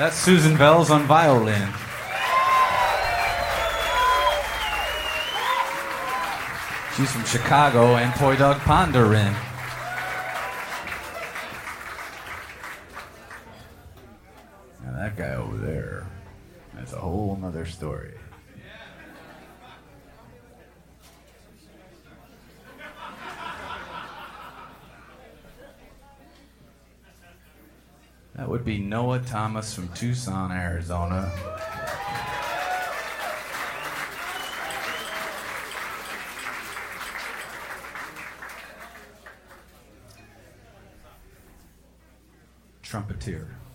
That's Susan Bells on violin. She's from Chicago and Toy Dog Ponderin. Now that guy over there, that's a whole nother story. That would be Noah Thomas from Tucson, Arizona. Trumpeter.